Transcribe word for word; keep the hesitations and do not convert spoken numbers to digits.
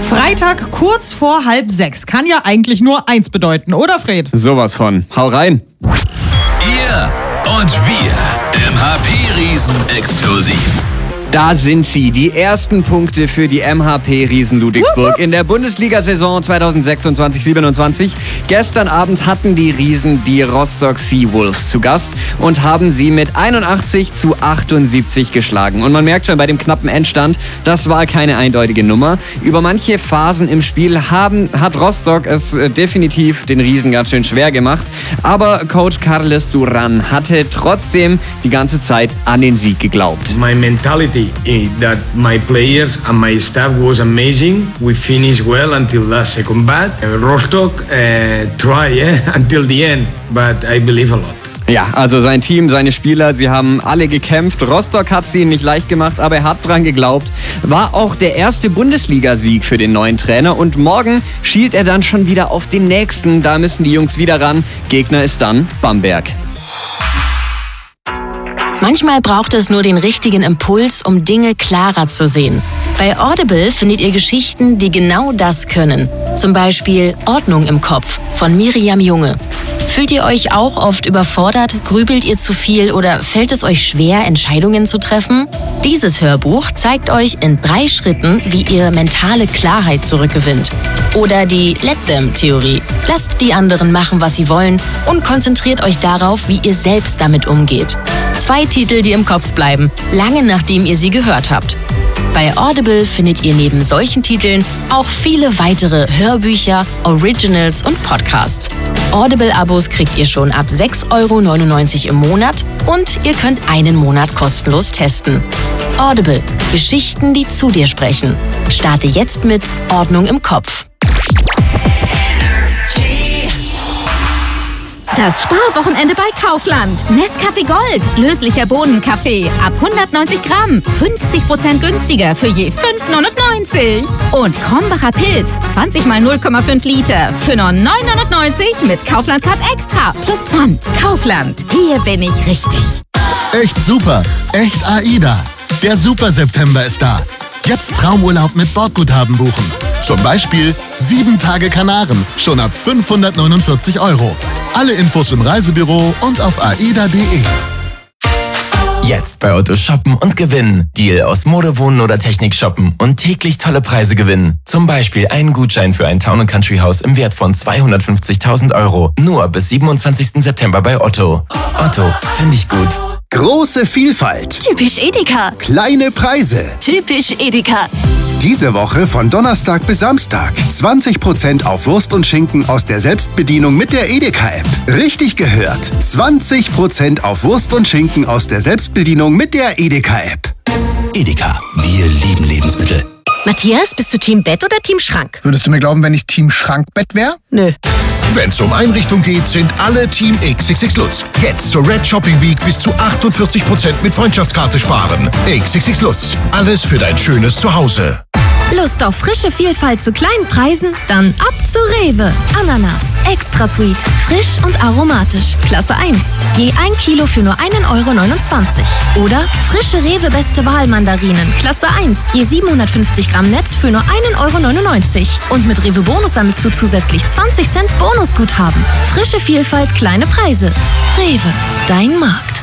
Freitag kurz vor halb sechs kann ja eigentlich nur eins bedeuten, oder Fred? Sowas von. Hau rein. Ihr und wir im H P-Riesen exklusiv. Da sind sie, die ersten Punkte für die M H P Riesen Ludwigsburg in der Bundesliga-Saison zweitausendsechsundzwanzig siebenundzwanzig. Gestern Abend hatten die Riesen die Rostock Seawolves zu Gast und haben sie mit einundachtzig zu achtundsiebzig geschlagen. Und man merkt schon bei dem knappen Endstand, das war keine eindeutige Nummer. Über manche Phasen im Spiel haben, hat Rostock es äh, definitiv den Riesen ganz schön schwer gemacht. Aber Coach Carles Duran hatte trotzdem die ganze Zeit an den Sieg geglaubt. My mentality that my players and my staff was amazing. We finished well until last second bat. Rostock uh, try yeah, until the end, but I believe a lot. Ja, also sein Team, seine Spieler, sie haben alle gekämpft. Rostock hat sie nicht leicht gemacht, aber er hat dran geglaubt. War auch der erste Bundesligasieg für den neuen Trainer und morgen schielt er dann schon wieder auf den nächsten. Da müssen die Jungs wieder ran. Gegner ist dann Bamberg. Manchmal braucht es nur den richtigen Impuls, um Dinge klarer zu sehen. Bei Audible findet ihr Geschichten, die genau das können. Zum Beispiel Ordnung im Kopf von Miriam Junge. Fühlt ihr euch auch oft überfordert? Grübelt ihr zu viel oder fällt es euch schwer, Entscheidungen zu treffen? Dieses Hörbuch zeigt euch in drei Schritten, wie ihr mentale Klarheit zurückgewinnt. Oder die Let-Them-Theorie. Lasst die anderen machen, was sie wollen und konzentriert euch darauf, wie ihr selbst damit umgeht. Zwei Titel, die im Kopf bleiben, lange nachdem ihr sie gehört habt. Bei Audible findet ihr neben solchen Titeln auch viele weitere Hörbücher, Originals und Podcasts. Audible-Abos kriegt ihr schon ab sechs Euro neunundneunzig im Monat und ihr könnt einen Monat kostenlos testen. Audible. Geschichten, die zu dir sprechen. Starte jetzt mit Ordnung im Kopf. Das Sparwochenende bei Kaufland. Nescafé Gold. Löslicher Bohnenkaffee. Ab hundertneunzig Gramm. fünfzig Prozent günstiger für je fünf neunundneunzig. Und Krombacher Pilz. zwanzig mal null Komma fünf Liter. Für nur neun neunundneunzig mit Kaufland Card Extra. Plus Pfand. Kaufland. Hier bin ich richtig. Echt super. Echt AIDA. Der Super September ist da. Jetzt Traumurlaub mit Bordguthaben buchen. Zum Beispiel sieben Tage Kanaren, schon ab fünfhundertneunundvierzig Euro. Alle Infos im Reisebüro und auf aida punkt de. Jetzt bei Otto shoppen und gewinnen. Deal aus Mode, Wohnen oder Technik shoppen und täglich tolle Preise gewinnen. Zum Beispiel einen Gutschein für ein Town and Country Haus im Wert von zweihundertfünfzigtausend Euro. Nur bis siebenundzwanzigsten September bei Otto. Otto, finde ich gut. Große Vielfalt. Typisch Edeka. Kleine Preise. Typisch Edeka. Diese Woche von Donnerstag bis Samstag. zwanzig Prozent auf Wurst und Schinken aus der Selbstbedienung mit der Edeka-App. Richtig gehört. zwanzig Prozent auf Wurst und Schinken aus der Selbstbedienung mit der Edeka-App. Edeka, wir lieben Lebensmittel. Matthias, bist du Team Bett oder Team Schrank? Würdest du mir glauben, wenn ich Team Schrankbett wäre? Nö. Wenn es um Einrichtung geht, sind alle Team X X X Lutz. Jetzt zur Red Shopping Week bis zu achtundvierzig Prozent mit Freundschaftskarte sparen. X X X Lutz. Alles für dein schönes Zuhause. Lust auf frische Vielfalt zu kleinen Preisen? Dann ab zu Rewe. Ananas, extra sweet, frisch und aromatisch. Klasse eins. Je ein Kilo für nur einen Euro neunundzwanzig. Oder frische Rewe Beste Wahl Mandarinen. Klasse eins. Je siebenhundertfünfzig Gramm Netz für nur einen Euro neunundneunzig. Und mit Rewe Bonus sammelst du zusätzlich zwanzig Cent Bonusguthaben. Frische Vielfalt, kleine Preise. Rewe, dein Markt.